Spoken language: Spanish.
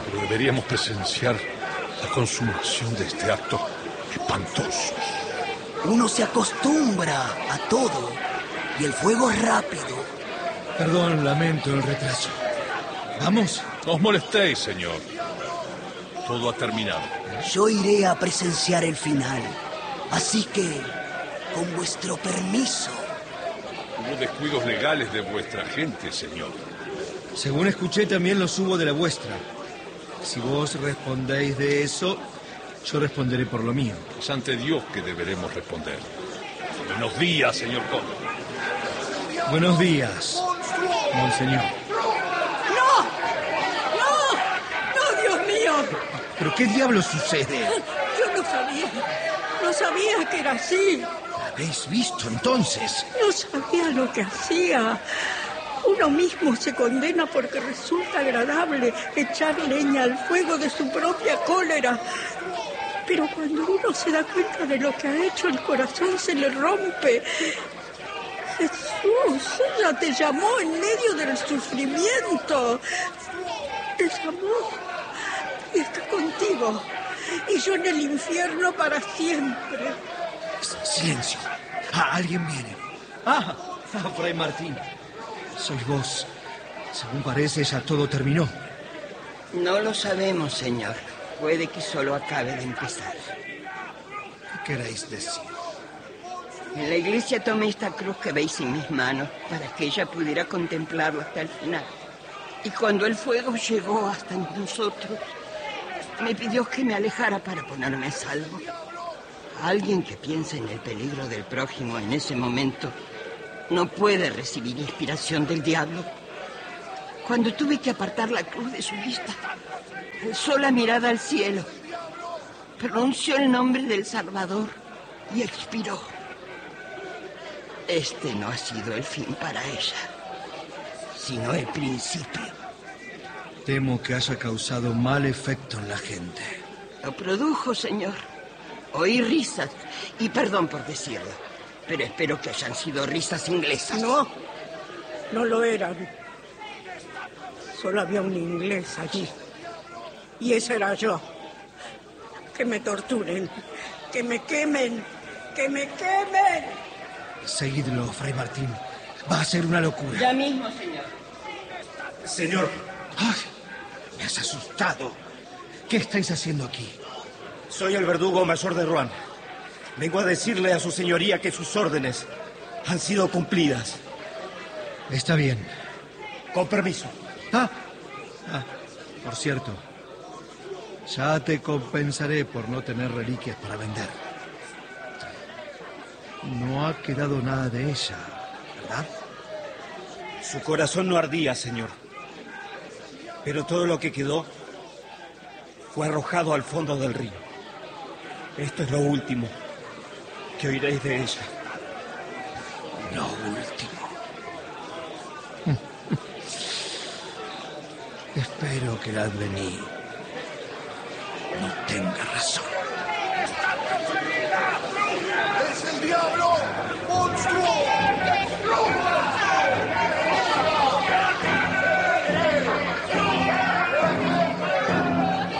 pero deberíamos presenciar la consumación de este acto espantoso. Uno se acostumbra a todo y el fuego es rápido. Perdón, lamento el retraso. ¿Vamos? No os molestéis, señor. Todo ha terminado. Yo iré a presenciar el final, así que, con vuestro permiso. Hubo descuidos legales de vuestra gente, señor. Según escuché, también los hubo de la vuestra. Si vos respondéis de eso, yo responderé por lo mío. Es ante Dios que deberemos responder. Buenos días, señor conde. Buenos días, monseñor. ¡No, Dios mío! ¿Pero qué diablos sucede? Yo no sabía que era así. ¿La habéis visto entonces? No sabía lo que hacía. Uno mismo se condena porque resulta agradable echar leña al fuego de su propia cólera. Pero cuando uno se da cuenta de lo que ha hecho, el corazón se le rompe. Jesús, ella te llamó en medio del sufrimiento. Te llamó y está contigo. Y yo en el infierno para siempre. Silencio. Alguien viene. Fray Martín. Sois vos. Según parece, ya todo terminó. No lo sabemos, señor. Puede que solo acabe de empezar. ¿Qué queréis decir? En la iglesia tomé esta cruz que veis en mis manos para que ella pudiera contemplarlo hasta el final. Y cuando el fuego llegó hasta nosotros, me pidió que me alejara para ponerme a salvo. Alguien que piense en el peligro del prójimo en ese momento no puede recibir inspiración del diablo. Cuando tuve que apartar la cruz de su vista, alzó la mirada al cielo, pronunció el nombre del Salvador y expiró. Este no ha sido el fin para ella, sino el principio. Temo que haya causado mal efecto en la gente. Lo produjo, señor. Oí risas, y perdón por decirlo, pero espero que hayan sido risas inglesas. No lo eran. Solo había un inglés allí. Y ese era yo. Que me torturen, que me quemen, que me quemen. Seguidlo, Fray Martín. Va a ser una locura. Ya mismo, señor. Señor. ¡Ay! Me has asustado. ¿Qué estáis haciendo aquí? Soy el verdugo mayor de Rouen. Vengo a decirle a su señoría que sus órdenes han sido cumplidas. Está bien. Con permiso. Por cierto, ya te compensaré por no tener reliquias para vender. No ha quedado nada de ella, ¿verdad? Su corazón no ardía, señor. Pero todo lo que quedó fue arrojado al fondo del río. Esto es lo último que oiréis de ella. Lo último. Espero que el advenir no tenga razón.